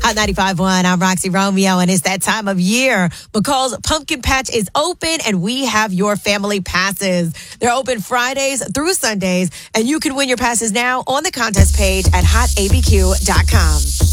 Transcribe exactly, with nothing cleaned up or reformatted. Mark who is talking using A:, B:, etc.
A: Hot ninety-five point one, I'm Roxy Romeo, and it's that time of year because Pumpkin Patch is open and we have your family passes. They're open Fridays through Sundays, and you can win your passes now on the contest page at hot a b q dot com.